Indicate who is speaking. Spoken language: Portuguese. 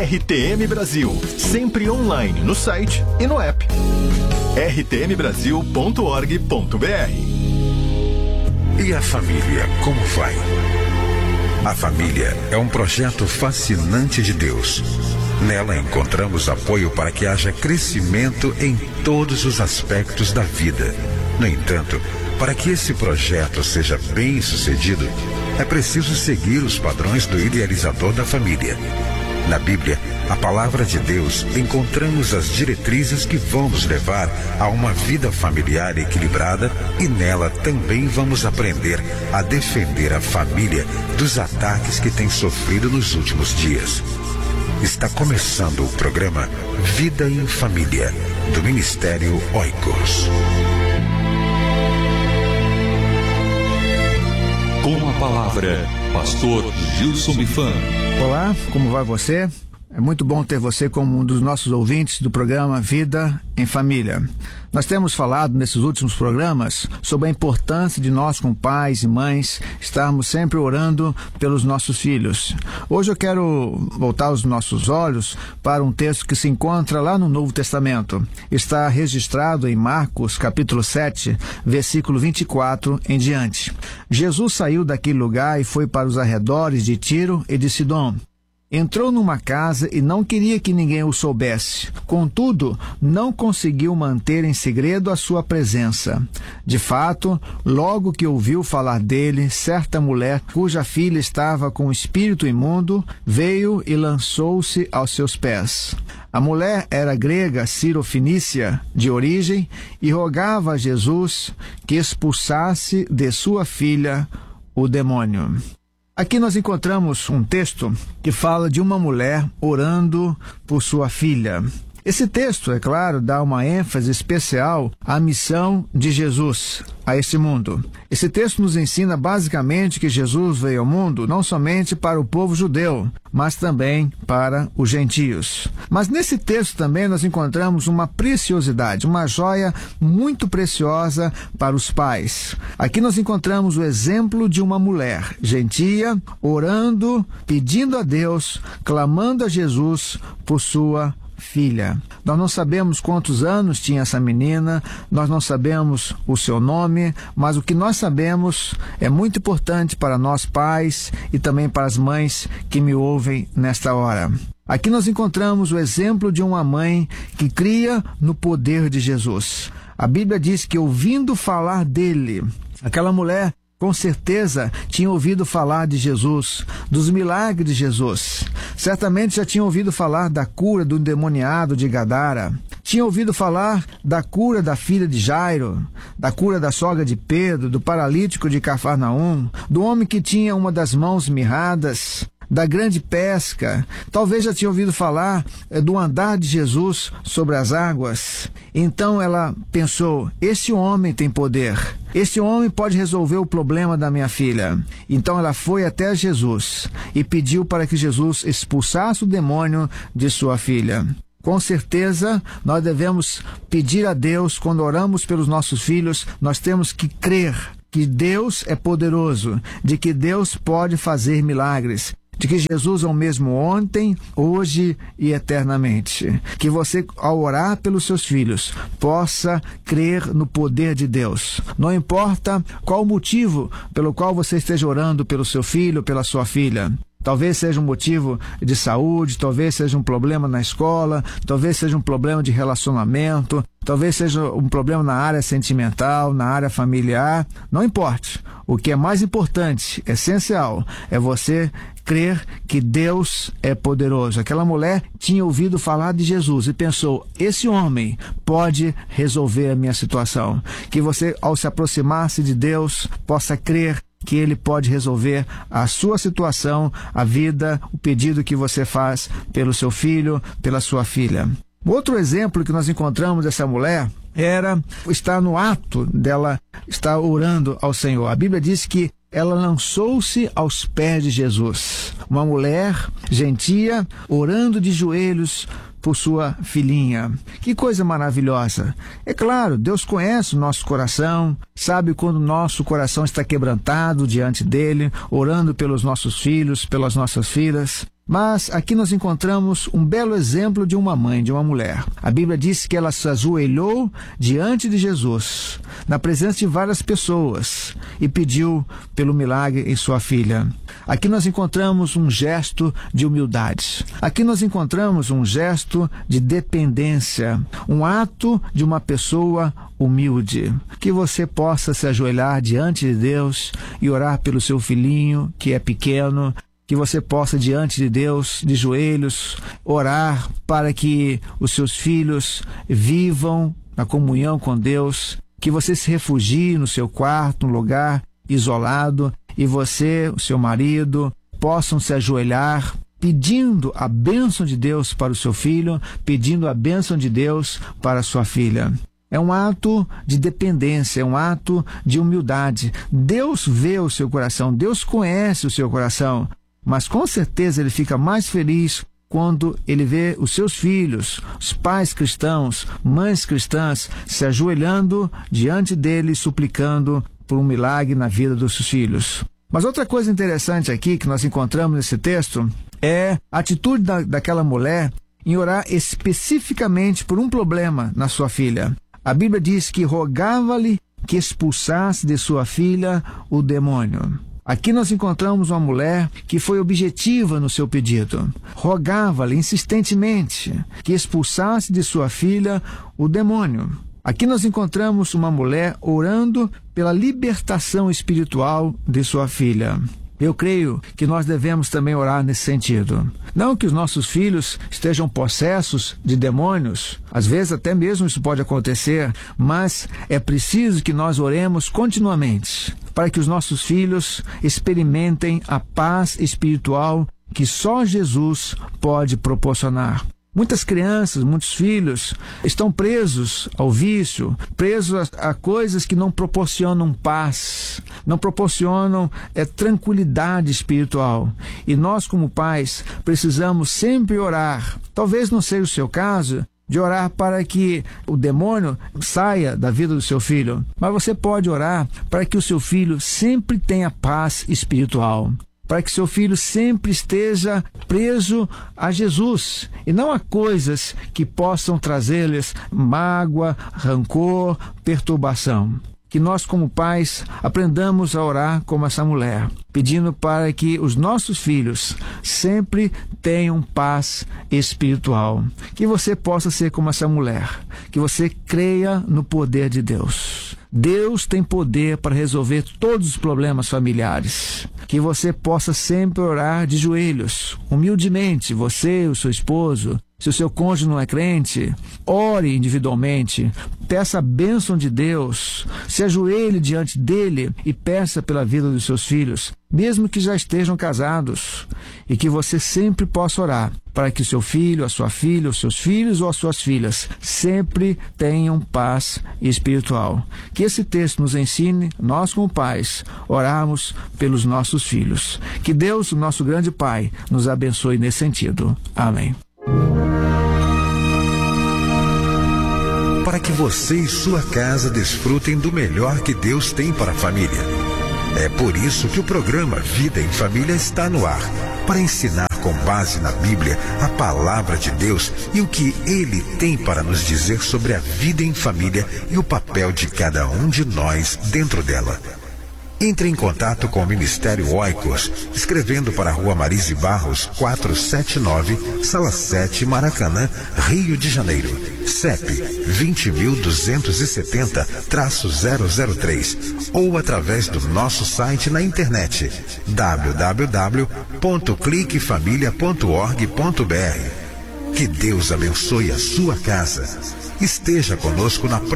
Speaker 1: RTM Brasil, sempre online no site e no app. rtmbrasil.org.br.
Speaker 2: E a família, como vai? A família é um projeto fascinante de Deus. Nela encontramos apoio para que haja crescimento em todos os aspectos da vida. No entanto, para que esse projeto seja bem sucedido, é preciso seguir os padrões do idealizador da família. Na Bíblia, a palavra de Deus, encontramos as diretrizes que vão nos levar a uma vida familiar equilibrada e nela também vamos aprender a defender a família dos ataques que tem sofrido nos últimos dias. Está começando o programa Vida em Família, do Ministério Oikos.
Speaker 3: Com a palavra, Pastor Gilson Mifan.
Speaker 4: Olá, como vai você? É muito bom ter você como um dos nossos ouvintes do programa Vida em Família. Nós temos falado nesses últimos programas sobre a importância de nós, como pais e mães, estarmos sempre orando pelos nossos filhos. Hoje eu quero voltar os nossos olhos para um texto que se encontra lá no Novo Testamento. Está registrado em Marcos, capítulo 7, versículo 24 em diante. Jesus saiu daquele lugar e foi para os arredores de Tiro e de Sidom. Entrou numa casa e não queria que ninguém o soubesse. Contudo, não conseguiu manter em segredo a sua presença. De fato, logo que ouviu falar dele, certa mulher, cuja filha estava com o espírito imundo, veio e lançou-se aos seus pés. A mulher era grega cirofenícia de origem e rogava a Jesus que expulsasse de sua filha o demônio. Aqui nós encontramos um texto que fala de uma mulher orando por sua filha. Esse texto, é claro, dá uma ênfase especial à missão de Jesus a este mundo. Esse texto nos ensina basicamente que Jesus veio ao mundo não somente para o povo judeu, mas também para os gentios. Mas nesse texto também nós encontramos uma preciosidade, uma joia muito preciosa para os pais. Aqui nós encontramos o exemplo de uma mulher gentia, orando, pedindo a Deus, clamando a Jesus por sua filha. Nós não sabemos quantos anos tinha essa menina, nós não sabemos o seu nome, mas o que nós sabemos é muito importante para nós pais e também para as mães que me ouvem nesta hora. Aqui nós encontramos o exemplo de uma mãe que cria no poder de Jesus. A Bíblia diz que ouvindo falar dele, aquela mulher com certeza tinha ouvido falar de Jesus, dos milagres de Jesus. Certamente já tinha ouvido falar da cura do endemoniado de Gadara. Tinha ouvido falar da cura da filha de Jairo, da cura da sogra de Pedro, do paralítico de Cafarnaum, do homem que tinha uma das mãos mirradas, da grande pesca. Talvez já tinha ouvido falar do andar de Jesus sobre as águas. Então ela pensou, esse homem tem poder, esse homem pode resolver o problema da minha filha. Então ela foi até Jesus e pediu para que Jesus expulsasse o demônio de sua filha. Com certeza, nós devemos pedir a Deus, quando oramos pelos nossos filhos, nós temos que crer que Deus é poderoso, de que Deus pode fazer milagres, de que Jesus é o mesmo ontem, hoje e eternamente. Que você, ao orar pelos seus filhos, possa crer no poder de Deus. Não importa qual o motivo pelo qual você esteja orando pelo seu filho ou pela sua filha. Talvez seja um motivo de saúde, talvez seja um problema na escola, talvez seja um problema de relacionamento, talvez seja um problema na área sentimental, na área familiar. Não importa. O que é mais importante, essencial, é você crer que Deus é poderoso. Aquela mulher tinha ouvido falar de Jesus e pensou, esse homem pode resolver a minha situação. Que você, ao se aproximar-se de Deus, possa crer que Ele pode resolver a sua situação, a vida, o pedido que você faz pelo seu filho, pela sua filha. Outro exemplo que nós encontramos dessa mulher está no ato dela estar orando ao Senhor. A Bíblia diz que ela lançou-se aos pés de Jesus. Uma mulher gentia, orando de joelhos por sua filhinha. Que coisa maravilhosa. É claro, Deus conhece o nosso coração, sabe quando o nosso coração está quebrantado diante dele, orando pelos nossos filhos, pelas nossas filhas. Mas aqui nós encontramos um belo exemplo de uma mãe, de uma mulher. A Bíblia diz que ela se ajoelhou diante de Jesus, na presença de várias pessoas, e pediu pelo milagre em sua filha. Aqui nós encontramos um gesto de humildade. Aqui nós encontramos um gesto de dependência, um ato de uma pessoa humilde. Que você possa se ajoelhar diante de Deus e orar pelo seu filhinho, que é pequeno. Que você possa, diante de Deus, de joelhos, orar para que os seus filhos vivam na comunhão com Deus. Que você se refugie no seu quarto, num lugar isolado, e você, o seu marido, possam se ajoelhar pedindo a bênção de Deus para o seu filho, pedindo a bênção de Deus para a sua filha. É um ato de dependência, é um ato de humildade. Deus vê o seu coração, Deus conhece o seu coração, mas com certeza ele fica mais feliz quando ele vê os seus filhos, os pais cristãos, mães cristãs, se ajoelhando diante dele, suplicando por um milagre na vida dos seus filhos. Mas outra coisa interessante aqui que nós encontramos nesse texto é a atitude daquela mulher em orar especificamente por um problema na sua filha. A Bíblia diz que rogava-lhe que expulsasse de sua filha o demônio. Aqui nós encontramos uma mulher que foi objetiva no seu pedido. Rogava-lhe insistentemente que expulsasse de sua filha o demônio. Aqui nós encontramos uma mulher orando pela libertação espiritual de sua filha. Eu creio que nós devemos também orar nesse sentido. Não que os nossos filhos estejam possessos de demônios, às vezes até mesmo isso pode acontecer, mas é preciso que nós oremos continuamente para que os nossos filhos experimentem a paz espiritual que só Jesus pode proporcionar. Muitas crianças, muitos filhos estão presos ao vício, presos a coisas que não proporcionam paz, não proporcionam tranquilidade espiritual. E nós, como pais, precisamos sempre orar. Talvez não seja o seu caso de orar para que o demônio saia da vida do seu filho, mas você pode orar para que o seu filho sempre tenha paz espiritual, para que seu filho sempre esteja preso a Jesus e não a coisas que possam trazer-lhes mágoa, rancor, perturbação. Que nós, como pais, aprendamos a orar como essa mulher, pedindo para que os nossos filhos sempre tenham paz espiritual. Que você possa ser como essa mulher, que você creia no poder de Deus. Deus tem poder para resolver todos os problemas familiares. Que você possa sempre orar de joelhos, humildemente, você, o seu esposo. Se o seu cônjuge não é crente, ore individualmente, peça a bênção de Deus, se ajoelhe diante dele e peça pela vida dos seus filhos, mesmo que já estejam casados, e que você sempre possa orar para que o seu filho, a sua filha, os seus filhos ou as suas filhas sempre tenham paz espiritual. Que esse texto nos ensine, nós como pais, orarmos pelos nossos filhos. Que Deus, o nosso grande Pai, nos abençoe nesse sentido. Amém.
Speaker 2: Para que você e sua casa desfrutem do melhor que Deus tem para a família. É por isso que o programa Vida em Família está no ar, para ensinar com base na Bíblia a palavra de Deus e o que Ele tem para nos dizer sobre a vida em família e o papel de cada um de nós dentro dela. Entre em contato com o Ministério Oikos, escrevendo para a Rua Marise Barros, 479, Sala 7, Maracanã, Rio de Janeiro. CEP 20.270-003 ou através do nosso site na internet www.cliquefamilia.org.br. Que Deus abençoe a sua casa. Esteja conosco na próxima